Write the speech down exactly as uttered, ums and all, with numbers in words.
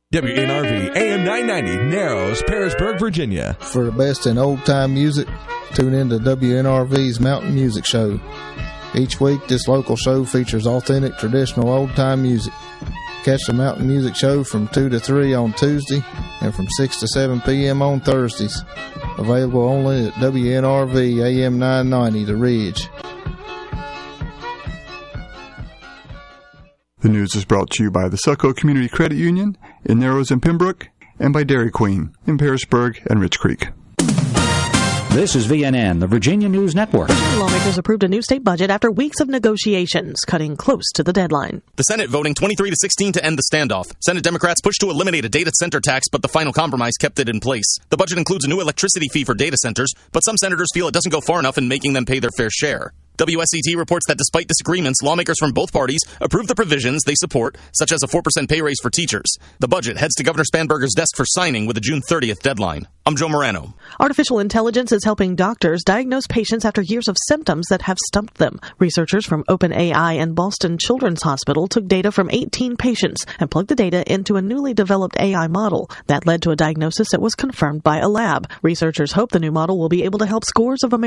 W N R V A M nine ninety, Narrows, Parisburg, Virginia. For the best in old-time music, tune in to W N R V's Mountain Music Show. Each week, this local show features authentic, traditional old-time music. Catch the Mountain Music Show from two to three on Tuesday and from six to seven p.m. on Thursdays. Available only at W N R V A M nine ninety, The Ridge. The news is brought to you by the Succo Community Credit Union in Narrows and Pembroke, and by Dairy Queen in Parisburg and Rich Creek. This is V N N, the Virginia News Network. Lawmakers approved a new state budget after weeks of negotiations, cutting close to the deadline. The Senate voting twenty-three to sixteen to end the standoff. Senate Democrats pushed to eliminate a data center tax, but the final compromise kept it in place. The budget includes a new electricity fee for data centers, but some senators feel it doesn't go far enough in making them pay their fair share. W S E T reports that despite disagreements, lawmakers from both parties approved the provisions they support, such as a four percent pay raise for teachers. The budget heads to Governor Spanberger's desk for signing with a June thirtieth deadline. I'm Joe Morano. Artificial intelligence is helping doctors diagnose patients after years of symptoms that have stumped them. Researchers from OpenAI and Boston Children's Hospital took data from eighteen patients and plugged the data into a newly developed A I model. That led to a diagnosis that was confirmed by a lab. Researchers hope the new model will be able to help scores of Americans